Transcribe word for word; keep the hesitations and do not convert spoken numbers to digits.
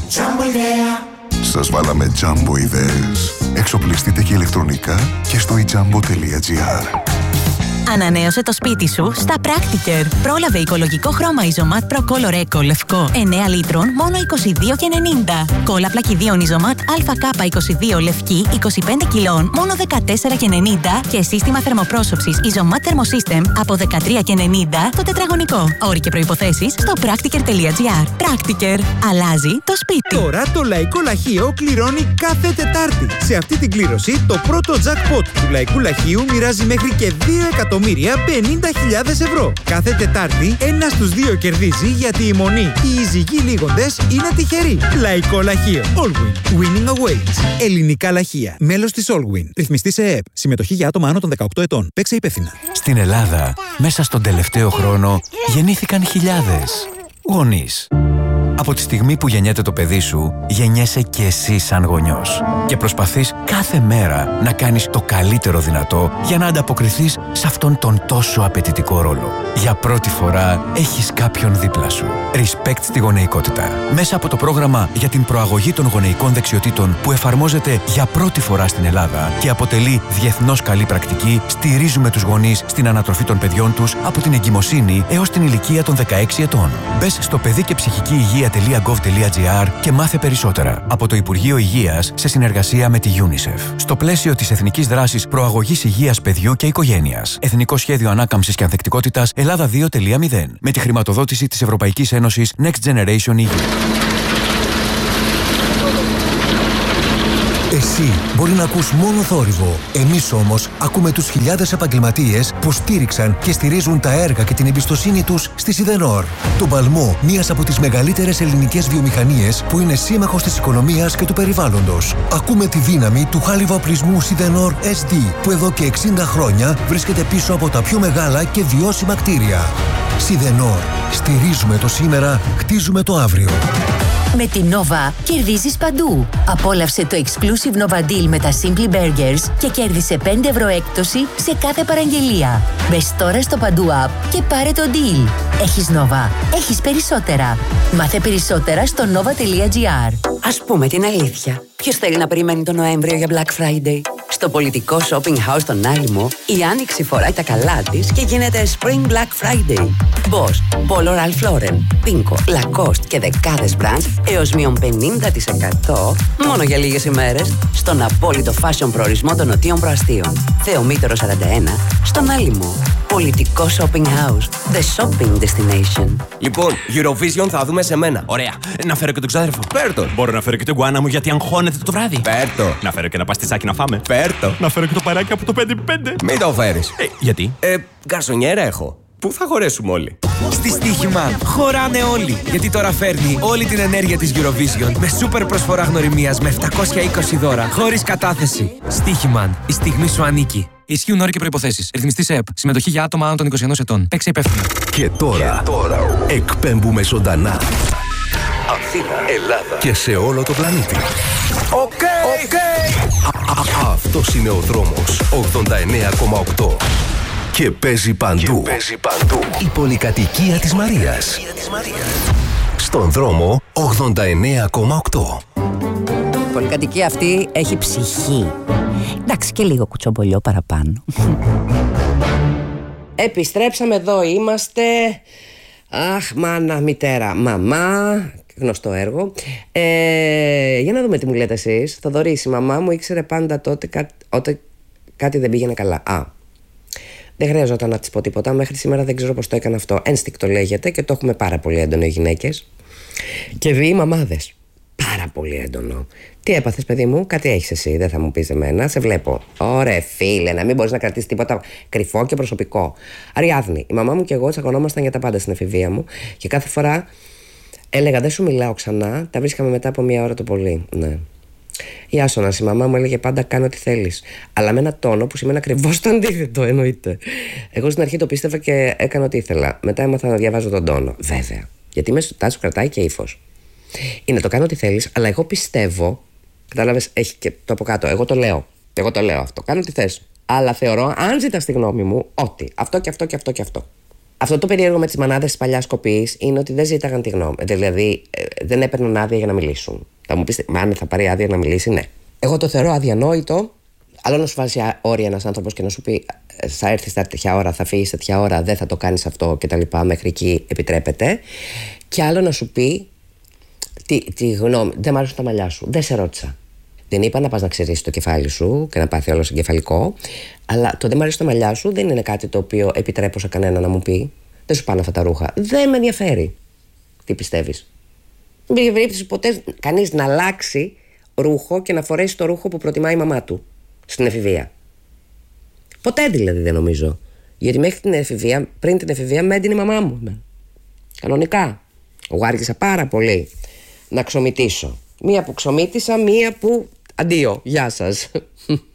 Jumbo idea. Σας βάλαμε Jumbo ιδέες. Εξοπλιστείτε και ηλεκτρονικά και στο i jumbo τελεία gr. Ανανέωσε το σπίτι σου στα Practiker. Πρόλαβε οικολογικό χρώμα Isomat Pro Color Eco λευκό εννέα λίτρων μόνο είκοσι δύο και ενενήντα. Κόλλα πλακιδίων Isomat Α K είκοσι δύο λευκή είκοσι πέντε κιλών μόνο δεκατέσσερα και ενενήντα και σύστημα θερμοπρόσωψης Isomat Thermosystem από δεκατρία και ενενήντα το τετραγωνικό. Όροι και προϋποθέσεις στο practiker τελεία gr. Practiker. Αλλάζει το σπίτι. Τώρα το Λαϊκό Λαχείο κληρώνει κάθε Τετάρτη. Σε αυτή την κλήρωση το πρώτο jackpot του Λαϊκού Λαχείου μοιράζει μέχρι και δύο εκατομμύρια πενήντα χιλιάδες ευρώ. Κάθε Τετάρτη ένας στους δύο κερδίζει γιατί η μονή και οι ζυγοί λίγοντες είναι τυχεροί. Λαϊκό Λαχείο. Allwin. Winning awaits. Ελληνικά λαχεία. Μέλος της Allwin. Ρυθμιστή σε ΕΕΠ. Συμμετοχή για άτομα άνω των δεκαοκτώ ετών. Παίξε υπεύθυνα. Στην Ελλάδα, μέσα στον τελευταίο χρόνο, γεννήθηκαν χιλιάδες γονείς. Από τη στιγμή που γεννιέται το παιδί σου, γεννιέσαι και εσύ σαν γονιός. Και προσπαθείς κάθε μέρα να κάνεις το καλύτερο δυνατό για να ανταποκριθείς σε αυτόν τον τόσο απαιτητικό ρόλο. Για πρώτη φορά έχεις κάποιον δίπλα σου. Respect στη γονεϊκότητα. Μέσα από το πρόγραμμα για την προαγωγή των γονεϊκών δεξιοτήτων που εφαρμόζεται για πρώτη φορά στην Ελλάδα και αποτελεί διεθνώς καλή πρακτική, στηρίζουμε τους γονείς στην ανατροφή των παιδιών τους από την εγκυμοσύνη έως την ηλικία των δεκαέξι ετών. Μπες στο παιδί και ψυχική υγεία τελεία gov τελεία gr και μάθε περισσότερα από το Υπουργείο Υγείας σε συνεργασία με τη UNICEF. Στο πλαίσιο της Εθνικής Δράσης Προαγωγής Υγείας Παιδιού και Οικογένειας. Εθνικό Σχέδιο Ανάκαμψης και Ανθεκτικότητας Ελλάδα δύο κόμμα μηδέν. Με τη χρηματοδότηση της Ευρωπαϊκής Ένωσης Next Generation ι γιου. Εσύ μπορεί να ακούς μόνο θόρυβο. Εμείς όμως ακούμε τους χιλιάδες επαγγελματίες που στήριξαν και στηρίζουν τα έργα και την εμπιστοσύνη τους στη Σιδενόρ. Το παλμό, μίας από τις μεγαλύτερες ελληνικές βιομηχανίες που είναι σύμμαχος της οικονομίας και του περιβάλλοντος. Ακούμε τη δύναμη του χάλιβα-οπλισμού Σιδενόρ ες ντι που εδώ και εξήντα χρόνια βρίσκεται πίσω από τα πιο μεγάλα και βιώσιμα κτίρια. Σιδενόρ. Στηρίζουμε το σήμερα, χτίζουμε το αύριο. Με την Nova κερδίζεις παντού. Απόλαυσε το exclusive Nova Deal με τα Simply Burgers και κέρδισε πέντε ευρώ έκπτωση σε κάθε παραγγελία. Μπες τώρα στο Παντού App και πάρε το deal. Έχεις Nova. Έχεις περισσότερα. Μάθε περισσότερα στο nova τελεία gr. Ας πούμε την αλήθεια. Ποιος θέλει να περιμένει τον Νοέμβριο για Black Friday? Στο πολιτικό shopping house στον Άλυμο, η Άνοιξη φοράει τα καλά της και γίνεται Spring Black Friday. Boss, Polo Ralph Lauren, Pinko, Lacoste και δεκάδες brands έως μείον πενήντα τοις εκατό μόνο για λίγες ημέρες στον απόλυτο fashion προορισμό των Νοτίων Προαστίων. Θεομήτωρο σαράντα ένα, στον Άλυμο. Πολιτικό shopping house. The shopping destination. Λοιπόν, Eurovision θα δούμε σε μένα. Ωραία. Να φέρω και τον ξάδερφο. Φέρτο. Μπορώ να φέρω και τον γουάνα μου γιατί αγχώνεται το βράδυ. Φέρτο. Να φέρω και ένα παστισάκι να φάμε. Φέρτο. Να φέρω και το παράκι από το πέντε πέντε. Μην το φέρεις. Ε, γιατί? Ε, γκαρσονιέρα έχω. Πού θα χωρέσουμε όλοι? Στη Στοίχημαν χωράνε όλοι. Γιατί τώρα φέρνει όλη την ενέργεια της Eurovision με σούπερ προσφορά γνωριμίας με επτακόσια είκοσι δώρα χωρίς κατάθεση. Στοίχημαν. Η στιγμή σου ανήκει. Ισχύουν όροι και προϋποθέσεις. Ρυθμιστή ΕΕΠ. Συμμετοχή για άτομα άνω των είκοσι ενός ετών. Παίξε υπεύθυνα. Και τώρα, και τώρα εκπέμπουμε ζωντανά. Αθήνα, Ελλάδα και σε όλο το πλανήτη. Οκ, okay, οκ. Okay. Αυτός είναι ο δρόμος ογδόντα εννέα κόμμα οκτώ. Και παίζει παντού. Και παίζει παντού. Η πολυκατοικία της Μαρίας. Στον δρόμο ογδόντα εννέα κόμμα οκτώ. Η πολυκατοικία αυτή έχει ψυχή. Εντάξει, και λίγο κουτσομπολιό παραπάνω. Επιστρέψαμε, εδώ είμαστε. Αχ, μάνα, μητέρα, μαμά. Γνωστό έργο. ε, Για να δούμε τι μου λέτε εσείς. Θοδωρής, η μαμά μου ήξερε πάντα τότε κα... ότι κάτι δεν πήγαινε καλά. Α, δεν χρειαζόταν να της πω τίποτα. Μέχρι σήμερα δεν ξέρω πώς το έκανα αυτό. Ένστικτο λέγεται και το έχουμε πάρα πολύ έντονο οι γυναίκες. Και βίοι μαμάδες. Πάρα πολύ έντονο. Τι έπαθες, παιδί μου? Κάτι έχεις εσύ, δεν θα μου πεις εμένα. Σε βλέπω. Ωραία, φίλε, να μην μπορείς να κρατήσεις τίποτα κρυφό και προσωπικό. Αριάδνη, η μαμά μου και εγώ τσακωνόμασταν για τα πάντα στην εφηβεία μου και κάθε φορά έλεγα δεν σου μιλάω ξανά. Τα βρίσκαμε μετά από μία ώρα το πολύ. Ναι. Η Άσονας, η μαμά μου έλεγε πάντα κάνε ό,τι θέλεις. Αλλά με ένα τόνο που σημαίνει ακριβώς το αντίθετο, εννοείται. Εγώ στην αρχή το πίστευα και έκανα ό,τι ήθελα. Μετά έμαθα να διαβάζω τον τόνο. Βέβαια. Γιατί μέσα στο τάσο κρατάει και ύφος. Είναι το κάνω ό,τι θέλεις, αλλά εγώ πιστεύω. Κατάλαβες, έχει και το από κάτω. Εγώ το λέω. Εγώ το λέω αυτό. Κάνω ό,τι θες. Αλλά θεωρώ, αν ζητάς τη γνώμη μου, ότι αυτό και αυτό και αυτό και αυτό. Αυτό το περίεργο με τις μανάδες της παλιάς κοπής είναι ότι δεν ζήταγαν τη γνώμη. Δηλαδή δεν έπαιρναν άδεια για να μιλήσουν. Θα μου πείτε, αν θα πάρει άδεια να μιλήσει, ναι. Εγώ το θεωρώ αδιανόητο. Άλλο να σου βάζει όρια ένας άνθρωπος και να σου πει θα έρθεις στα τέτοια ώρα, θα φύγεις τέτοια ώρα, δεν θα το κάνεις αυτό κτλ. Μέχρι εκεί επιτρέπεται. Και άλλο να σου πει τη, τη γνώμη. Δεν μ' άρεσουν τα μαλλιά σου. Δεν σε ρώτησα. Δεν είπα να πας να ξερίσεις το κεφάλι σου και να πάθει όλο εγκεφαλικό. Αλλά το δεν μ' αρέσουν τα μαλλιά σου δεν είναι κάτι το οποίο επιτρέπω σε κανένα να μου πει. Δεν σου πάνε αυτά τα ρούχα. Δεν με ενδιαφέρει. Τι πιστεύεις? Δεν υπήρχε περίπτωση ποτέ κανείς να αλλάξει ρούχο και να φορέσει το ρούχο που προτιμάει η μαμά του στην εφηβεία. Ποτέ δηλαδή δεν νομίζω. Γιατί μέχρι την εφηβεία, πριν την εφηβεία, με έντυνε η μαμά μου. Κανονικά. Εγώ άργησα πάρα πολύ να ξομητήσω. Μία που ξομήτησα, μία που. Αντίο, γεια σας.